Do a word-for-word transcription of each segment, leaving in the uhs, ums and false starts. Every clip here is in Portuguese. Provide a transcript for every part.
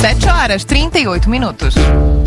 sete horas e trinta e oito minutos.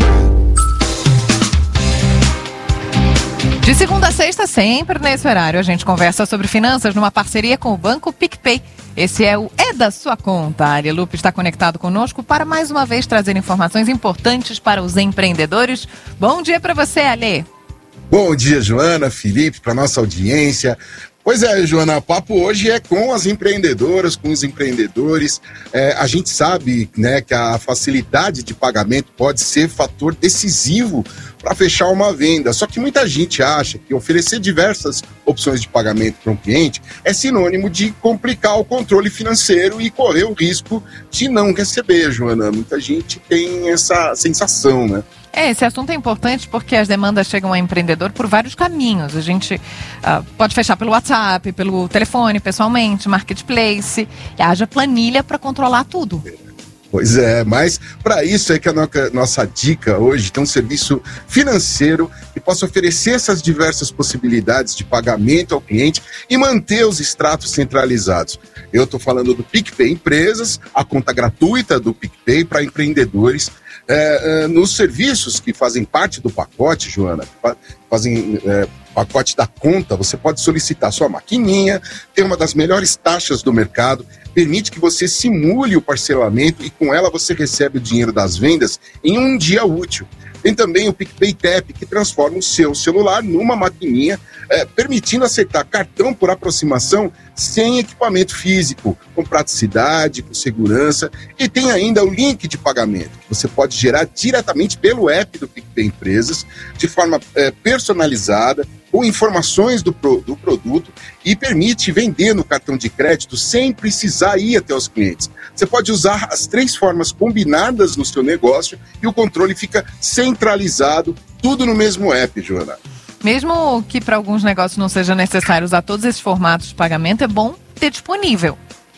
De segunda a sexta, sempre nesse horário, a gente conversa sobre finanças numa parceria com o Banco PicPay. Esse é o É da Sua Conta. A Aria Lupe está conectado conosco para mais uma vez trazer informações importantes para os empreendedores. Bom dia para você, Ale. Bom dia, Joana, Felipe, para nossa audiência. Pois é, Joana, o papo hoje é com as empreendedoras, com os empreendedores. É, a gente sabe, né, que a facilidade de pagamento pode ser fator decisivo para fechar uma venda. Só que muita gente acha que oferecer diversas opções de pagamento para um cliente é sinônimo de complicar o controle financeiro e correr o risco de não receber, Joana. Muita gente tem essa sensação, né? É, esse assunto é importante porque as demandas chegam ao empreendedor por vários caminhos. A gente uh, pode fechar pelo WhatsApp, pelo telefone, pessoalmente, marketplace. E haja planilha para controlar tudo. Pois é, mas para isso é que a nossa, nossa dica hoje tem um serviço financeiro que possa oferecer essas diversas possibilidades de pagamento ao cliente e manter os extratos centralizados. Eu estou falando do PicPay Empresas, a conta gratuita do PicPay para empreendedores. É, é, nos serviços que fazem parte do pacote, Joana, fazem é, pacote da conta, você pode solicitar sua maquininha, tem uma das melhores taxas do mercado, permite que você simule o parcelamento e com ela você recebe o dinheiro das vendas em um dia útil. Tem também o PicPay Tap, que transforma o seu celular numa maquininha, é, permitindo aceitar cartão por aproximação sem equipamento físico, com praticidade, com segurança. E tem ainda o link de pagamento, que você pode gerar diretamente pelo app do PicPay Empresas, de forma é, personalizada, com informações do, pro, do produto e permite vender no cartão de crédito sem precisar ir até os clientes. Você pode usar as três formas combinadas no seu negócio e o controle fica centralizado, tudo no mesmo app, Joana. Mesmo que para alguns negócios não seja necessário usar todos esses formatos de pagamento, é bom ter disponível.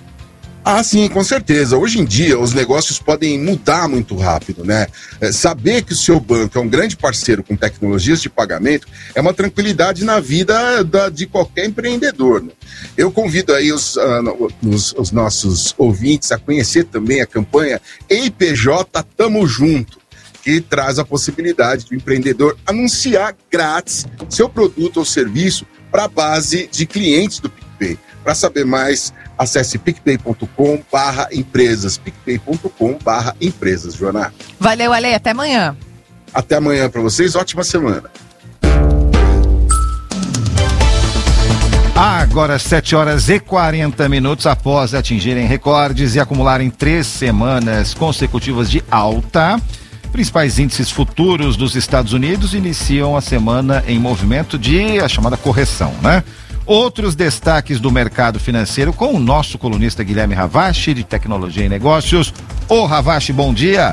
Ah, sim, com certeza. Hoje em dia, os negócios podem mudar muito rápido, né? É, saber que o seu banco é um grande parceiro com tecnologias de pagamento é uma tranquilidade na vida da, de qualquer empreendedor, né? Eu convido aí os, uh, os, os nossos ouvintes a conhecer também a campanha E I P J Tamo Junto, que traz a possibilidade do empreendedor anunciar grátis seu produto ou serviço para a base de clientes do PicPay. Para saber mais, acesse picpay ponto com barra empresas, picpay ponto com barra empresas, Joana. Valeu, Ale, até amanhã. Até amanhã para vocês, ótima semana. Agora, sete horas e quarenta minutos após atingirem recordes e acumularem três semanas consecutivas de alta, principais índices futuros dos Estados Unidos iniciam a semana em movimento de a chamada correção, né? Outros destaques do mercado financeiro com o nosso colunista Guilherme Ravache, de Tecnologia e Negócios. Ô Ravache, bom dia.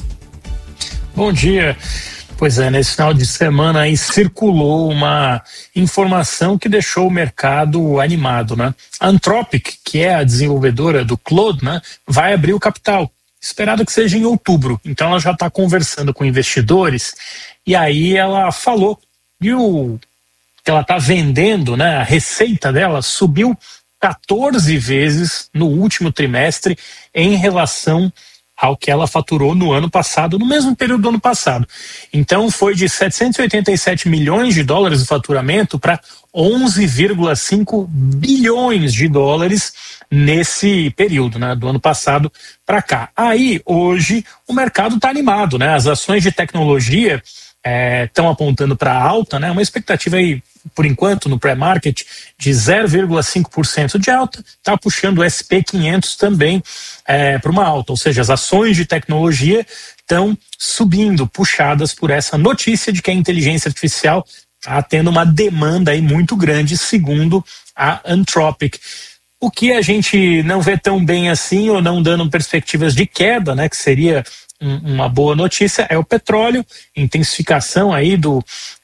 Bom dia. Pois é, nesse final de semana aí circulou uma informação que deixou o mercado animado, né? A Anthropic, que é a desenvolvedora do Claude, né, vai abrir o capital. Esperado que seja em outubro. Então ela já está conversando com investidores e aí ela falou que o que ela está vendendo, né, a receita dela subiu quatorze vezes no último trimestre em relação ao que ela faturou no ano passado, no mesmo período do ano passado. Então foi de setecentos e oitenta e sete milhões de dólares de faturamento para onze vírgula cinco bilhões de dólares nesse período, né, do ano passado para cá. Aí, hoje, o mercado está animado, né? As ações de tecnologia estão é, apontando para alta, né? Uma expectativa aí, por enquanto, no pré-market, de zero vírgula cinco por cento de alta, está puxando o S and P quinhentos também é, para uma alta, ou seja, as ações de tecnologia estão subindo, puxadas por essa notícia de que a inteligência artificial está tendo uma demanda aí muito grande, segundo a Anthropic. O que a gente não vê tão bem assim, ou não dando perspectivas de queda, né, que seria uma boa notícia, é o petróleo, intensificação aí do,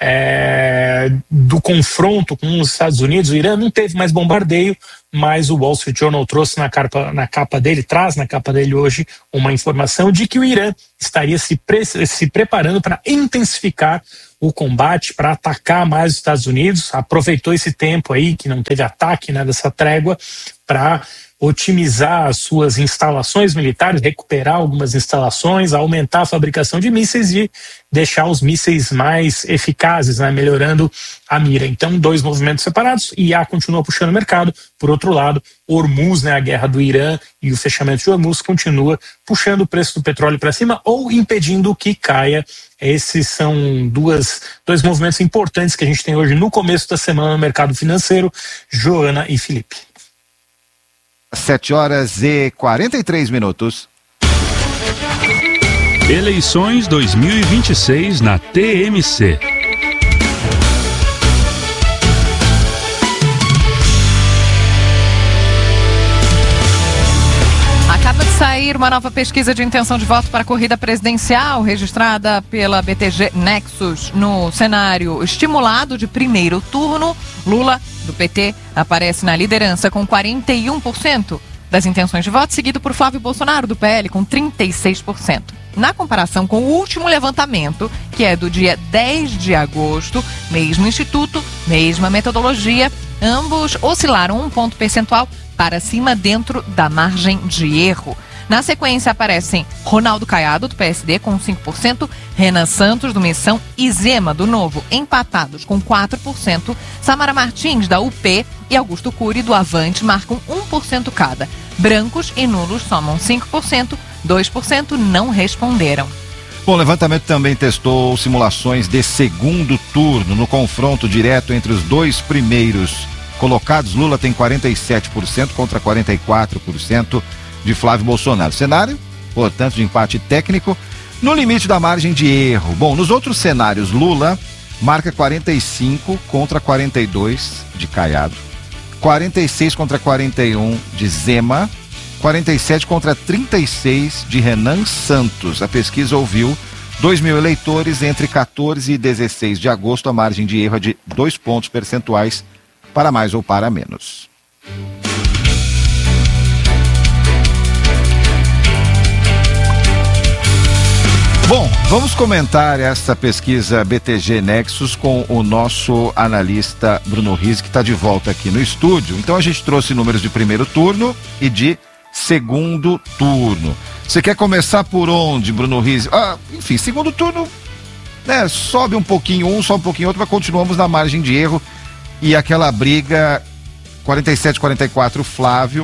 é, do confronto com os Estados Unidos. O Irã não teve mais bombardeio, mas o Wall Street Journal trouxe na capa, na capa dele, traz na capa dele hoje uma informação de que o Irã estaria se, pre, se preparando para intensificar o combate, para atacar mais os Estados Unidos. Aproveitou esse tempo aí que não teve ataque, né, dessa trégua, para otimizar as suas instalações militares, recuperar algumas instalações, aumentar a fabricação de mísseis e deixar os mísseis mais eficazes, né, melhorando a mira. Então, dois movimentos separados, I A continua puxando o mercado, por outro lado, Hormuz, né, a guerra do Irã e o fechamento de Hormuz continua puxando o preço do petróleo para cima ou impedindo que caia. Esses são duas, dois movimentos importantes que a gente tem hoje no começo da semana no mercado financeiro. Joana e Felipe. sete horas e quarenta e três minutos. Eleições dois mil e vinte e seis na T M C. Acaba de sair uma nova pesquisa de intenção de voto para a corrida presidencial, registrada pela B T G Nexus. No cenário estimulado de primeiro turno, Lula, do P T, aparece na liderança com quarenta e um por cento das intenções de voto, seguido por Flávio Bolsonaro, do P L, com trinta e seis por cento. Na comparação com o último levantamento, que é do dia dez de agosto, mesmo instituto, mesma metodologia, ambos oscilaram um ponto percentual para cima dentro da margem de erro. Na sequência aparecem Ronaldo Caiado, do P S D, com cinco por cento, Renan Santos, do Missão, e Zema, do Novo, empatados com quatro por cento, Samara Martins, da U P, e Augusto Cury, do Avante, marcam um por cento cada. Brancos e nulos somam cinco por cento, dois por cento não responderam. Bom, o levantamento também testou simulações de segundo turno. No confronto direto entre os dois primeiros colocados, Lula tem quarenta e sete por cento contra quarenta e quatro por cento de Flávio Bolsonaro. Cenário, portanto, de empate técnico no limite da margem de erro. Bom, nos outros cenários, Lula marca quarenta e cinco contra quarenta e dois de Caiado, quarenta e seis contra quarenta e um de Zema, quarenta e sete contra trinta e seis de Renan Santos. A pesquisa ouviu dois mil eleitores entre quatorze e dezesseis de agosto. A margem de erro é de dois pontos percentuais para mais ou para menos. Bom, vamos comentar essa pesquisa B T G Nexus com o nosso analista Bruno Rizzi, que está de volta aqui no estúdio. Então a gente trouxe números de primeiro turno e de segundo turno. Você quer começar por onde, Bruno Rizzi? Ah, enfim, segundo turno, né, sobe um pouquinho um, sobe um pouquinho outro, mas continuamos na margem de erro. E aquela briga quarenta e sete, quarenta e quatro Flávio,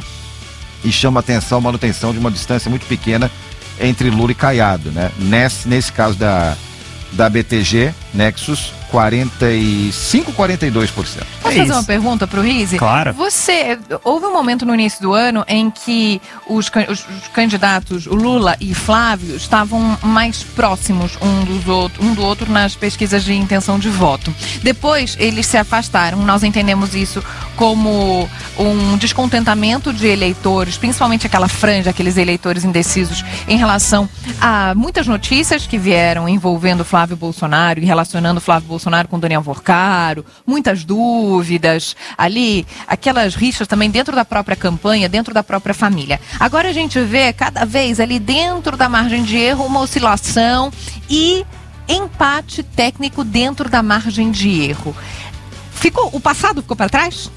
e chama atenção a manutenção de uma distância muito pequena entre Lula e Caiado, né? Nesse, nesse caso da, da B T G Nexus, quarenta e cinco, quarenta e dois por cento. Posso é fazer isso. uma pergunta pro Rizzi? Claro. Você, houve um momento no início do ano em que os, os, os candidatos, o Lula e Flávio, estavam mais próximos um, dos outro, um do outro nas pesquisas de intenção de voto. Depois, eles se afastaram. Nós entendemos isso como um descontentamento de eleitores, principalmente aquela franja, aqueles eleitores indecisos, em relação a muitas notícias que vieram envolvendo Flávio Bolsonaro e relacionando Flávio Bolsonaro com Daniel Vorcaro, muitas dúvidas ali, aquelas rixas também dentro da própria campanha, dentro da própria família. Agora a gente vê cada vez ali dentro da margem de erro uma oscilação e empate técnico dentro da margem de erro. Ficou, o passado ficou para trás?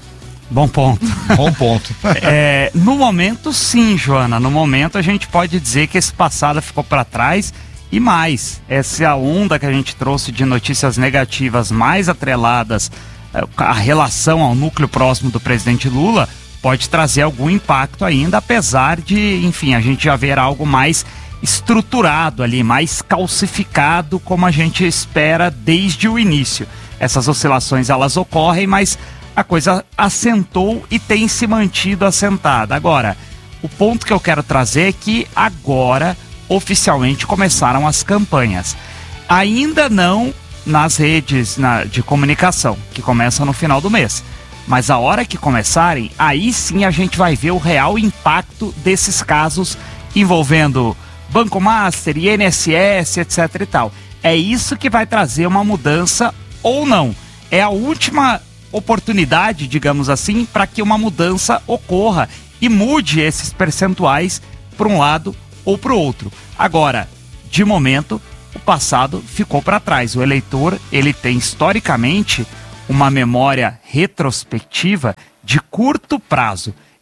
Bom ponto. Bom ponto. É, no momento, sim, Joana. No momento, a gente pode dizer que esse passado ficou para trás e mais. Essa onda que a gente trouxe de notícias negativas mais atreladas à relação ao núcleo próximo do presidente Lula pode trazer algum impacto ainda, apesar de, enfim, a gente já ver algo mais estruturado ali, mais calcificado, como a gente espera desde o início. Essas oscilações, elas ocorrem, mas a coisa assentou e tem se mantido assentada. Agora, o ponto que eu quero trazer é que agora, oficialmente, começaram as campanhas. Ainda não nas redes na, de comunicação, que começam no final do mês. Mas a hora que começarem, aí sim a gente vai ver o real impacto desses casos envolvendo Banco Master, I N S S, etc e tal. É isso que vai trazer uma mudança ou não. É a última oportunidade, digamos assim, para que uma mudança ocorra e mude esses percentuais para um lado ou para o outro. Agora, de momento, o passado ficou para trás. O eleitor, ele tem historicamente uma memória retrospectiva de curto prazo.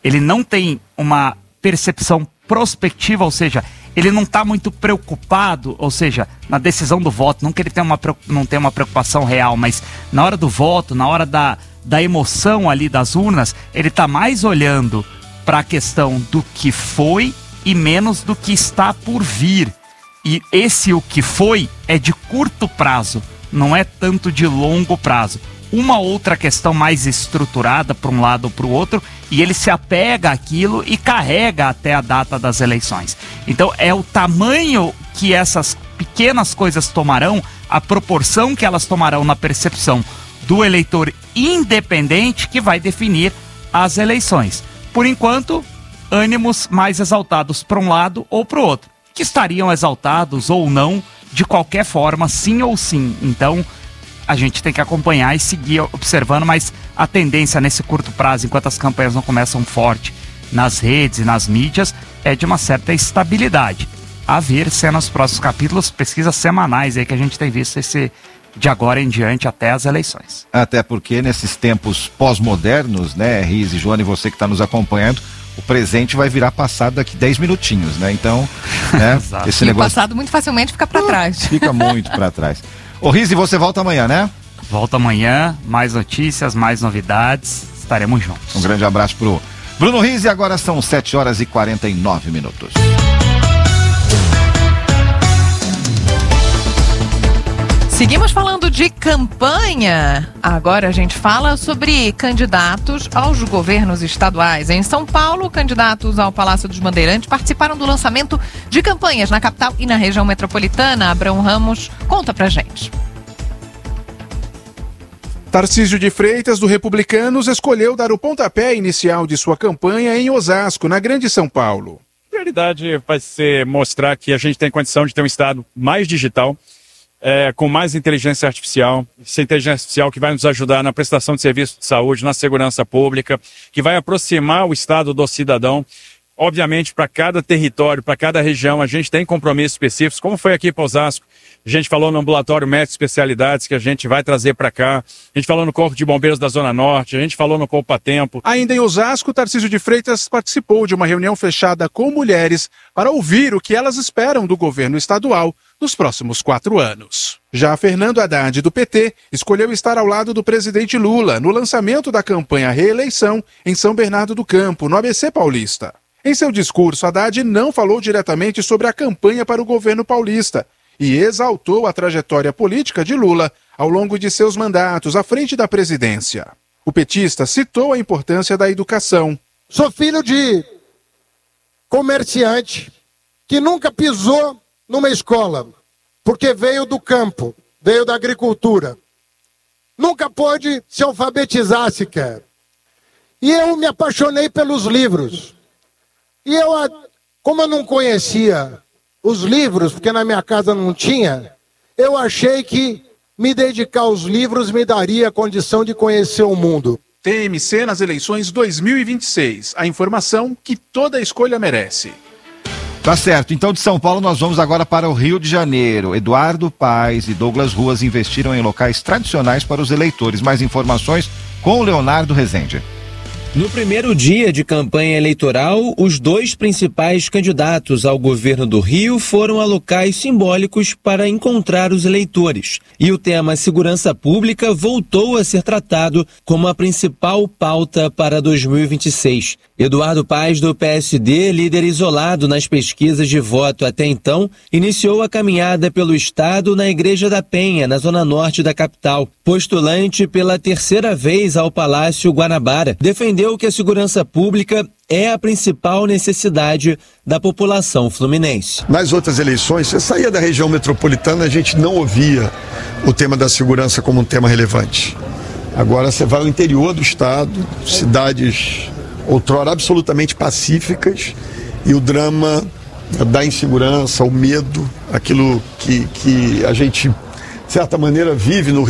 ele não tem uma percepção prospectiva, ou seja, ele não está muito preocupado, ou seja, na decisão do voto, não que ele tenha uma, não tenha uma preocupação real, mas na hora do voto, na hora da, da emoção ali das urnas, ele está mais olhando para a questão do que foi e menos do que está por vir. E esse o que foi é de curto prazo, não é tanto de longo prazo. Uma outra questão mais estruturada para um lado ou para o outro, e ele se apega àquilo e carrega até a data das eleições. Então é o tamanho que essas pequenas coisas tomarão, a proporção que elas tomarão na percepção do eleitor independente que vai definir as eleições. Por enquanto, ânimos mais exaltados para um lado ou para o outro, que estariam exaltados ou não, de qualquer forma, sim ou sim. Então, a gente tem que acompanhar e seguir observando, mas a tendência nesse curto prazo, enquanto as campanhas não começam forte nas redes e nas mídias, é de uma certa estabilidade. A ver se é nos próximos capítulos, pesquisas semanais aí que a gente tem visto esse de agora em diante até as eleições. Até porque nesses tempos pós-modernos, né, Riz e Joana, e você que está nos acompanhando, o presente vai virar passado daqui dez minutinhos, né? Então, né, esse e negócio... o passado muito facilmente fica para trás. Fica muito para trás. Ô Riz, você volta amanhã, né? Volta amanhã, mais notícias, mais novidades, estaremos juntos. Um grande abraço pro Bruno Riz, e agora são sete horas e quarenta e nove minutos. Seguimos falando de campanha. Agora a gente fala sobre candidatos aos governos estaduais. Em São Paulo, candidatos ao Palácio dos Bandeirantes participaram do lançamento de campanhas na capital e na região metropolitana. Abrão Ramos conta pra gente. Tarcísio de Freitas, do Republicanos, escolheu dar o pontapé inicial de sua campanha em Osasco, na Grande São Paulo. A prioridade vai ser mostrar que a gente tem condição de ter um estado mais digital, É, com mais inteligência artificial, essa inteligência artificial que vai nos ajudar na prestação de serviços de saúde, na segurança pública, que vai aproximar o Estado do cidadão. Obviamente, para cada território, para cada região, a gente tem compromissos específicos, como foi aqui para Osasco. A gente falou no ambulatório médico especialidades que a gente vai trazer para cá. A gente falou no Corpo de Bombeiros da Zona Norte, a gente falou no Poupa Tempo. Ainda em Osasco, Tarcísio de Freitas participou de uma reunião fechada com mulheres para ouvir o que elas esperam do governo estadual nos próximos quatro anos. Já Fernando Haddad, do P T, escolheu estar ao lado do presidente Lula no lançamento da campanha Reeleição em São Bernardo do Campo, no A B C Paulista. Em seu discurso, Haddad não falou diretamente sobre a campanha para o governo paulista e exaltou a trajetória política de Lula ao longo de seus mandatos à frente da presidência. O petista citou a importância da educação. Sou filho de comerciante que nunca pisou numa escola, porque veio do campo, veio da agricultura. Nunca pôde se alfabetizar sequer. E eu me apaixonei pelos livros. E eu, como eu não conhecia os livros, porque na minha casa não tinha, eu achei que me dedicar aos livros me daria a condição de conhecer o mundo. T M C nas eleições dois mil e vinte e seis. A informação que toda escolha merece. Tá certo, então de São Paulo nós vamos agora para o Rio de Janeiro. Eduardo Paes e Douglas Ruas investiram em locais tradicionais para os eleitores. Mais informações com o Leonardo Rezende. No primeiro dia de campanha eleitoral, os dois principais candidatos ao governo do Rio foram a locais simbólicos para encontrar os eleitores. E o tema segurança pública voltou a ser tratado como a principal pauta para dois mil e vinte e seis. Eduardo Paes, do P S D, líder isolado nas pesquisas de voto até então, iniciou a caminhada pelo estado na Igreja da Penha, na zona norte da capital. Postulante pela terceira vez ao Palácio Guanabara, defendeu que a segurança pública é a principal necessidade da população fluminense. Nas outras eleições, você saía da região metropolitana, a gente não ouvia o tema da segurança como um tema relevante. Agora você vai ao interior do estado, cidades outrora absolutamente pacíficas, e o drama da insegurança, o medo, aquilo que, que a gente, de certa maneira, vive no Rio,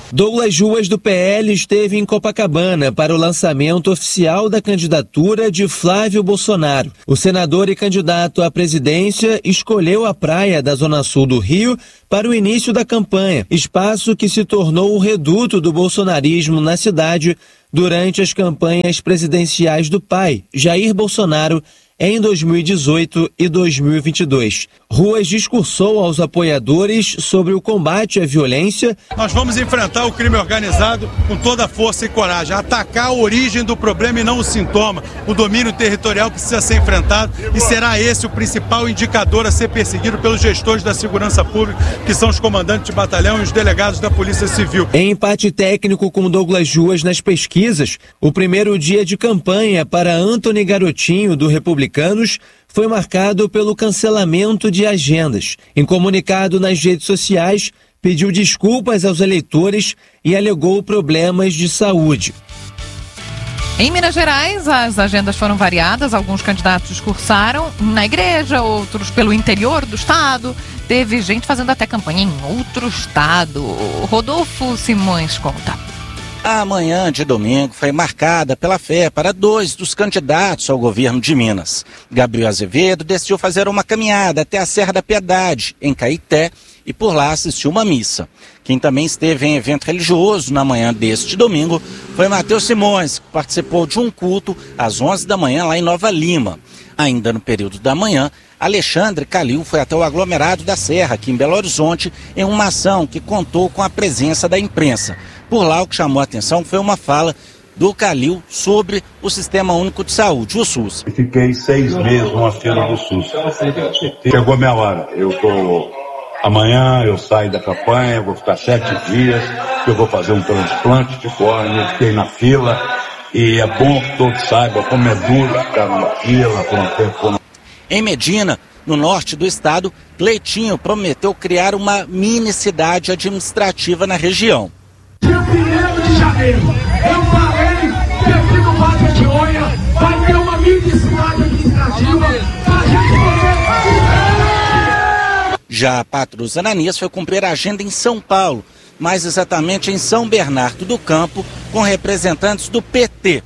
Douglas Ruas, do P L, esteve em Copacabana para o lançamento oficial da candidatura de Flávio Bolsonaro. O senador e candidato à presidência escolheu a praia da Zona Sul do Rio para o início da campanha, espaço que se tornou o reduto do bolsonarismo na cidade durante as campanhas presidenciais do pai, Jair Bolsonaro, em dois mil e dezoito e dois mil e vinte e dois. Ruas discursou aos apoiadores sobre o combate à violência. Nós vamos enfrentar o crime organizado com toda a força e coragem, atacar a origem do problema e não o sintoma. O domínio territorial precisa ser enfrentado e será esse o principal indicador a ser perseguido pelos gestores da segurança pública, que são os comandantes de batalhão e os delegados da Polícia Civil. Em empate técnico com Douglas Ruas nas pesquisas, o primeiro dia de campanha para Antony Garotinho, do Republicanos, foi marcado pelo cancelamento de agendas. Em comunicado nas redes sociais, pediu desculpas aos eleitores e alegou problemas de saúde. Em Minas Gerais, as agendas foram variadas. Alguns candidatos discursaram na igreja, outros pelo interior do estado. Teve gente fazendo até campanha em outro estado. Rodolfo Simões conta. A manhã de domingo foi marcada pela fé para dois dos candidatos ao governo de Minas. Gabriel Azevedo decidiu fazer uma caminhada até a Serra da Piedade, em Caeté, e por lá assistiu uma missa. Quem também esteve em evento religioso na manhã deste domingo foi Matheus Simões, que participou de um culto às onze da manhã lá em Nova Lima. Ainda no período da manhã, Alexandre Calil foi até o aglomerado da Serra, aqui em Belo Horizonte, em uma ação que contou com a presença da imprensa. Por lá, o que chamou a atenção foi uma fala do Calil sobre o Sistema Único de Saúde, o SUS. Fiquei seis meses numa fila do SUS. Chegou minha hora. Eu tô... Amanhã eu saio da campanha, vou ficar sete dias, eu vou fazer um transplante de córnea, fiquei na fila, e é bom que todos saibam como é duro ficar numa fila por um tempo. Em Medina, no norte do estado, Cleitinho prometeu criar uma mini cidade administrativa na região. Dia primeiro de janeiro, eu falei que aqui no Vale de Oia vai ter uma mini cidade administrativa para a gente poder... Já Patrus Ananias foi cumprir a agenda em São Paulo, mais exatamente em São Bernardo do Campo, com representantes do P T.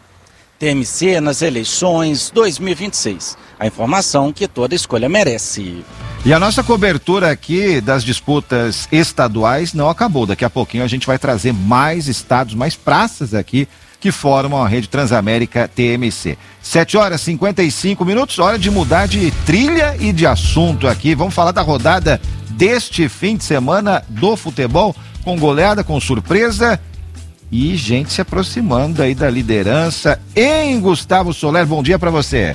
T M C nas eleições dois mil e vinte e seis. A informação que toda escolha merece. E a nossa cobertura aqui das disputas estaduais não acabou. Daqui a pouquinho a gente vai trazer mais estados, mais praças aqui que formam a rede Transamérica T M C. sete horas e cinquenta e cinco minutos, hora de mudar de trilha e de assunto aqui. Vamos falar da rodada deste fim de semana do futebol, com goleada, com surpresa e gente se aproximando aí da liderança. Em Gustavo Soler, bom dia para você.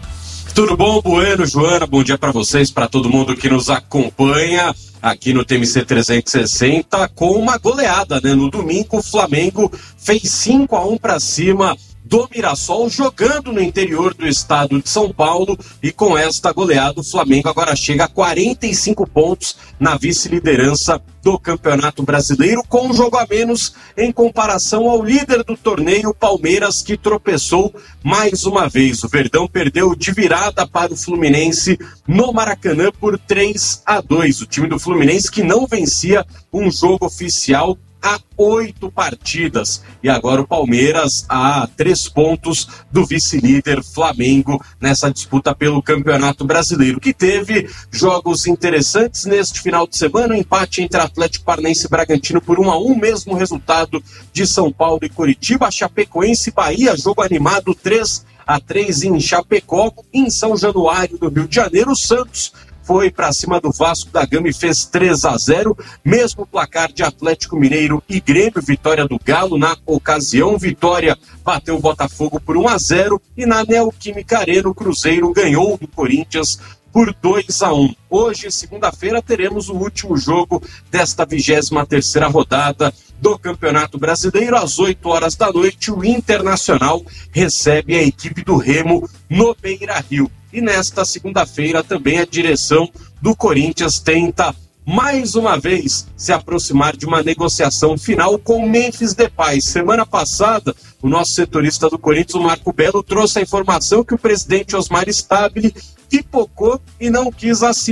Tudo bom, Bueno, Joana? Bom dia para vocês, para todo mundo que nos acompanha aqui no T M C trezentos e sessenta, com uma goleada, né? No domingo, o Flamengo fez cinco a um para cima do Mirassol, jogando no interior do estado de São Paulo, e com esta goleada o Flamengo agora chega a quarenta e cinco pontos na vice-liderança do Campeonato Brasileiro, com um jogo a menos em comparação ao líder do torneio, Palmeiras, que tropeçou mais uma vez. O Verdão perdeu de virada para o Fluminense no Maracanã por três a dois. O time do Fluminense que não vencia um jogo oficial há oito partidas. E agora o Palmeiras a três pontos do vice-líder Flamengo nessa disputa pelo Campeonato Brasileiro, que teve jogos interessantes neste final de semana. Um empate entre Atlético Paranaense e Bragantino por um a um, mesmo resultado de São Paulo e Coritiba. Chapecoense e Bahia, jogo animado três a três em Chapecó. Em São Januário, do Rio de Janeiro, o Santos foi para cima do Vasco da Gama e fez três a zero, mesmo placar de Atlético Mineiro e Grêmio, vitória do Galo na ocasião. Vitória bateu o Botafogo por um a zero, e na Neoquímica Arena o Cruzeiro ganhou do Corinthians por dois a um. Hoje, segunda-feira, teremos o último jogo desta vigésima terceira rodada do Campeonato Brasileiro. Às oito horas da noite, o Internacional recebe a equipe do Remo no Beira-Rio. E nesta segunda-feira também a direção do Corinthians tenta mais uma vez se aproximar de uma negociação final com Memphis Depay. Semana passada, o nosso setorista do Corinthians, o Marco Belo, trouxe a informação que o presidente Osmar Stabile pipocou e não quis assinar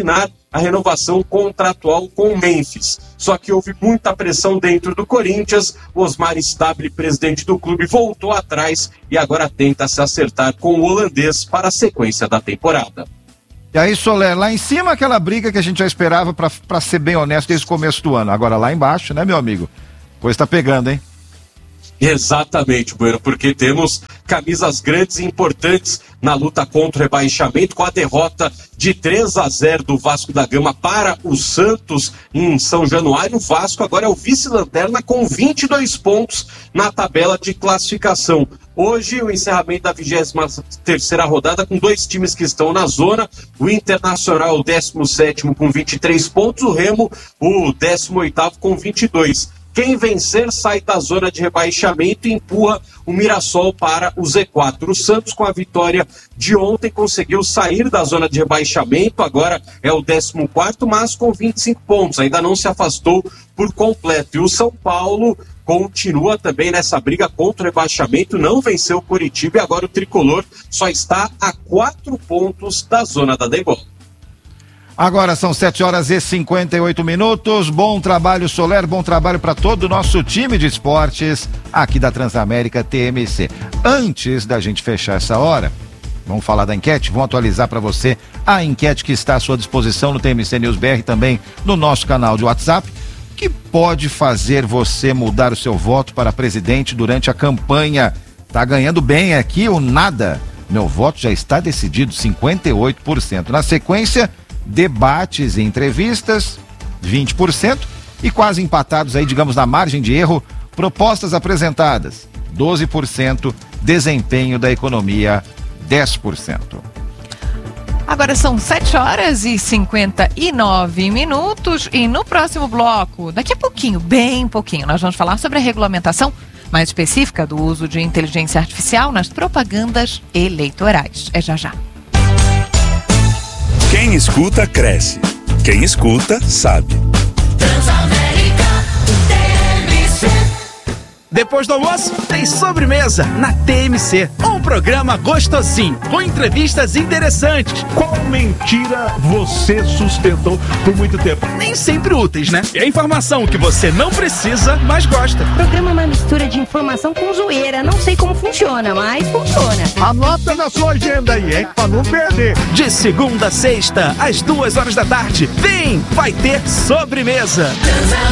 a renovação contratual com o Memphis. Só que houve muita pressão dentro do Corinthians, o Osmar Stabile, presidente do clube, voltou atrás e agora tenta se acertar com o holandês para a sequência da temporada. E aí, Soler, lá em cima aquela briga que a gente já esperava, pra, pra ser bem honesto, desde o começo do ano. Agora lá embaixo, né, meu amigo? Pois tá pegando, hein? Exatamente, Bueno, porque temos camisas grandes e importantes na luta contra o rebaixamento, com a derrota de três a zero do Vasco da Gama para o Santos em São Januário. O Vasco agora é o vice-lanterna com vinte e dois pontos na tabela de classificação. Hoje, o encerramento da vigésima terceira rodada com dois times que estão na zona. O Internacional, o décimo sétimo com vinte e três pontos, o Remo, o décimo oitavo com vinte e dois. Quem vencer sai da zona de rebaixamento e empurra o Mirassol para o Z quatro. O Santos, com a vitória de ontem, conseguiu sair da zona de rebaixamento, agora é o décimo quarto, mas com vinte e cinco pontos, ainda não se afastou por completo. E o São Paulo continua também nessa briga contra o rebaixamento, não venceu o Coritiba e agora o Tricolor só está a quatro pontos da zona da degola. Agora são sete horas e cinquenta e oito minutos. Bom trabalho, Soler, bom trabalho para todo o nosso time de esportes aqui da Transamérica T M C. Antes da gente fechar essa hora, vamos falar da enquete, vamos atualizar para você a enquete que está à sua disposição no T M C News B R, também no nosso canal de WhatsApp, que pode fazer você mudar o seu voto para presidente durante a campanha. Tá ganhando bem aqui ou nada? Meu voto já está decidido, cinquenta e oito por cento. Na sequência, debates e entrevistas, vinte por cento, e quase empatados aí, digamos, na margem de erro, propostas apresentadas, doze por cento, desempenho da economia, dez por cento. Agora são sete horas e cinquenta e nove minutos e no próximo bloco, daqui a pouquinho, bem pouquinho, nós vamos falar sobre a regulamentação mais específica do uso de inteligência artificial nas propagandas eleitorais. É já já. Quem escuta, cresce. Quem escuta, sabe. Depois do almoço, tem sobremesa na T M C. Um programa gostosinho, com entrevistas interessantes. Qual mentira você sustentou por muito tempo? Nem sempre úteis, né? E a informação que você não precisa, mas gosta. O programa é uma mistura de informação com zoeira. Não sei como funciona, mas funciona. Anota na sua agenda aí, hein? Pra não perder. De segunda a sexta, às duas horas da tarde. Vem, vai ter sobremesa.